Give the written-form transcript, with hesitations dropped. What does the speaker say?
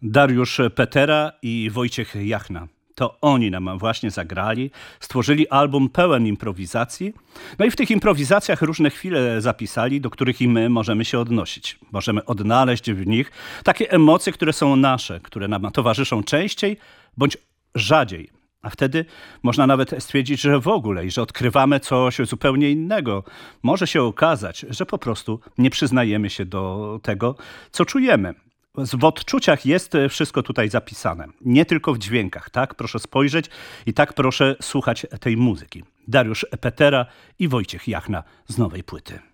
Dariusz Petera i Wojciech Jachna. To oni nam właśnie zagrali, stworzyli album pełen improwizacji. No i w tych improwizacjach różne chwile zapisali, do których i my możemy się odnosić. Możemy odnaleźć w nich takie emocje, które są nasze, które nam towarzyszą częściej bądź rzadziej. A wtedy można nawet stwierdzić, że w ogóle i że odkrywamy coś zupełnie innego. Może się okazać, że po prostu nie przyznajemy się do tego, co czujemy. W odczuciach jest wszystko tutaj zapisane, nie tylko w dźwiękach. Tak, proszę spojrzeć i tak proszę słuchać tej muzyki. Dariusz Petera i Wojciech Jachna z nowej płyty.